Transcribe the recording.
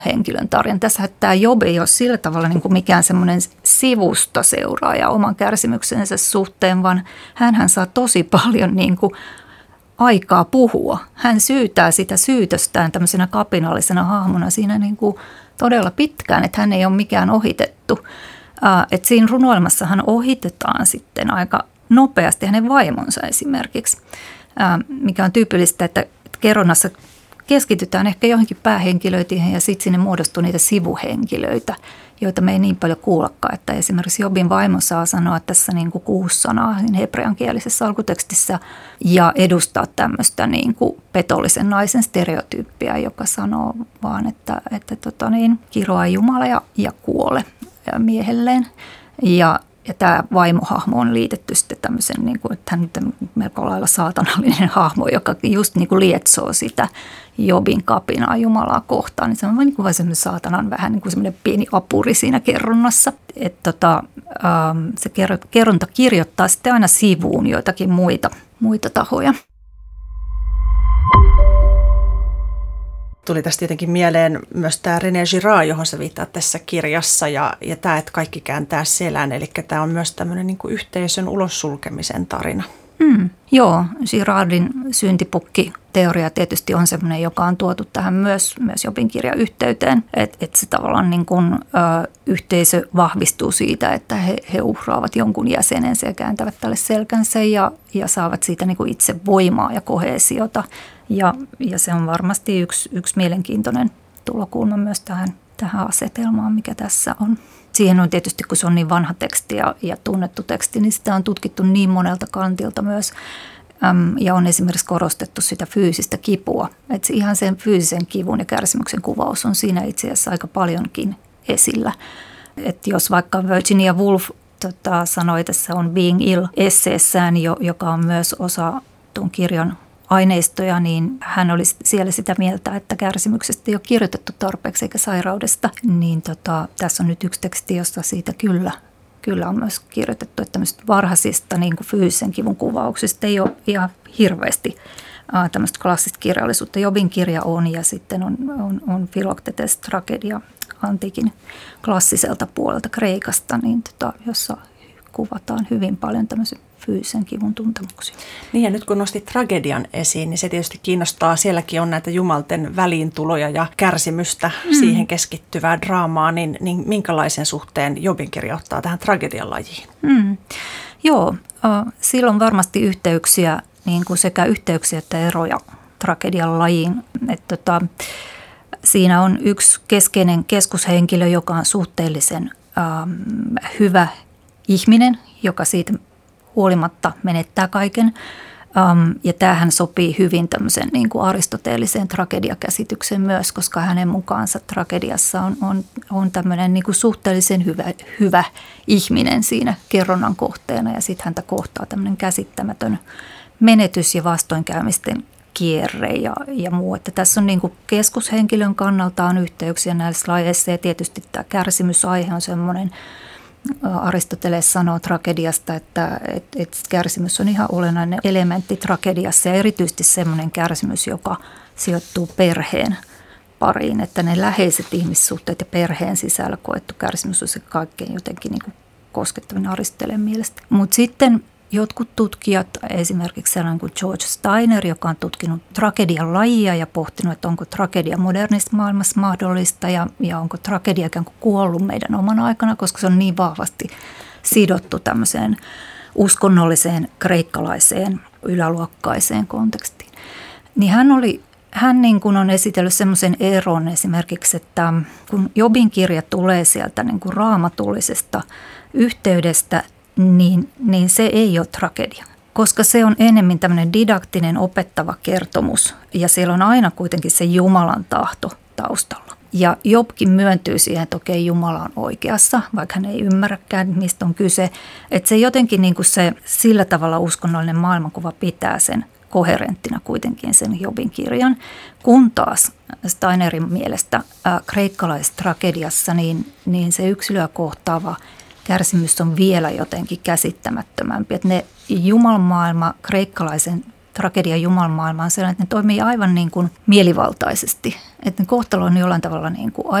henkilön tarina. Tässä tämä Job ei ole sillä tavalla niin kuin mikään semmoinen sivusta seuraaja oman kärsimyksensä suhteen, vaan hänhän saa tosi paljon niin kuin aikaa puhua. Hän syytää sitä syytöstään tämmöisenä kapinallisena hahmona siinä niin kuin todella pitkään, että hän ei ole mikään ohitettu. Että siinä runoilmassahan ohitetaan sitten aika nopeasti hänen vaimonsa esimerkiksi, mikä on tyypillistä, että kerronnassa keskitytään ehkä johonkin päähenkilöihin ja sitten sinne muodostuu niitä sivuhenkilöitä, joita me ei niin paljon kuullakaan. Että esimerkiksi Jobin vaimo saa sanoa tässä niin kuin 6 sanaa hebreankielisessä alkutekstissä ja edustaa tämmöistä niin kuin petollisen naisen stereotyyppiä, joka sanoo vaan, että kiroaa Jumala ja kuole miehelleen. Ja tämä vaimohahmo on liitetty sitten tämmöisen, niin kuin, että hän on melko lailla saatanallinen hahmo, joka just niin kuin lietsoo sitä Jobin kapinaa Jumalaa kohtaan. Niin se on niin kuin vain semmoinen saatanan vähän niin kuin semmoinen pieni apuri siinä kerronnassa. Se kerronta kirjoittaa sitten aina sivuun joitakin muita tahoja. Tuli tästä tietenkin mieleen myös tämä René Girard, johon sä viittaat tässä kirjassa, ja tämä, että kaikki kääntää selän. Eli tämä on myös tämmöinen niin kuin yhteisön ulossulkemisen tarina. Joo, Girardin syntipukki-teoria tietysti on semmoinen, joka on tuotu tähän myös Jobin kirjan yhteyteen. Että se tavallaan niin kuin, yhteisö vahvistuu siitä, että he uhraavat jonkun jäsenensä ja kääntävät tälle selkänsä ja saavat siitä niin kuin itse voimaa ja koheesiota. Ja se on varmasti yksi mielenkiintoinen tulokulma myös tähän asetelmaan, mikä tässä on. Siihen on tietysti, kun se on niin vanha teksti ja tunnettu teksti, niin sitä on tutkittu niin monelta kantilta myös. Ja on esimerkiksi korostettu sitä fyysistä kipua. Että ihan sen fyysisen kivun ja kärsimyksen kuvaus on siinä itse asiassa aika paljonkin esillä. Että jos vaikka Virginia Woolf sanoi, tässä on Being Ill-esseessään, joka on myös osa tuon kirjan aineistoja, niin hän oli siellä sitä mieltä, että kärsimyksestä ei ole kirjoitettu tarpeeksi eikä sairaudesta. Niin tässä on nyt yksi teksti, jossa siitä kyllä on myös kirjoitettu, että tämmöistä varhaisista niin kuin fyysisen kivun kuvauksista ei ole ihan hirveästi tämmöistä klassista kirjallisuutta. Jobin kirja on ja sitten on Philoktetes tragedia antiikin klassiselta puolelta Kreikasta, niin jossa kuvataan hyvin paljon tämmöisiä fyysisen kivun tuntemuksia. Niin ja nyt kun nostit tragedian esiin, niin se tietysti kiinnostaa. Sielläkin on näitä jumalten väliintuloja ja kärsimystä siihen keskittyvää draamaa, niin minkälaisen suhteen Jobin kirja ottaa tähän tragedian lajiin? Joo, silloin varmasti yhteyksiä, niin kuin sekä yhteyksiä että eroja tragedian lajiin. Siinä on yksi keskeinen keskushenkilö, joka on suhteellisen hyvä ihminen, joka siitä huolimatta menettää kaiken. Ja tämähän sopii hyvin tämmöisen niin kuin aristoteelliseen tragediakäsitykseen myös, koska hänen mukaansa tragediassa on tämmöinen niin kuin suhteellisen hyvä ihminen siinä kerronnan kohteena. Ja sitten häntä kohtaa tämmöinen käsittämätön menetys ja vastoinkäymisten kierre ja muu. Että tässä on niin kuin keskushenkilön kannalta on yhteyksiä näissä lajeissa ja tietysti tämä kärsimysaihe on semmoinen. Aristoteles sanoo tragediasta, että kärsimys on ihan olennainen elementti tragediassa ja erityisesti semmoinen kärsimys, joka sijoittuu perheen pariin, että ne läheiset ihmissuhteet ja perheen sisällä koettu kärsimys on se kaikkein jotenkin niin kuin koskettavin Aristoteleen mielestä. Mutta sitten jotkut tutkijat, esimerkiksi sellainen kuin George Steiner, joka on tutkinut tragedian lajia ja pohtinut, että onko tragedia modernissa maailmassa mahdollista ja onko tragedia ikään kuin kuollut meidän oman aikana, koska se on niin vahvasti sidottu tämmöiseen uskonnolliseen, kreikkalaiseen, yläluokkaiseen kontekstiin. Niin hän niin kuin on esitellyt semmoisen eron esimerkiksi, että kun Jobin kirja tulee sieltä niin kuin raamatullisesta yhteydestä, niin se ei ole tragedia, koska se on enemmän tämmöinen didaktinen opettava kertomus ja siellä on aina kuitenkin se Jumalan tahto taustalla. Ja Jobkin myöntyy siihen, että okei, Jumala on oikeassa, vaikka hän ei ymmärräkään, mistä on kyse. Että se jotenkin niin kuin se sillä tavalla uskonnollinen maailmankuva pitää sen koherenttina kuitenkin sen Jobin kirjan, kun taas Steinerin mielestä kreikkalaisessa tragediassa niin se yksilöä kohtaava kärsimys on vielä jotenkin käsittämättömämpi. Että ne jumalamaailma kreikkalaisen tragedian jumalmaailma on sellainen, että ne toimii aivan niin kuin mielivaltaisesti. Että ne kohtalo on jollain tavalla niin kuin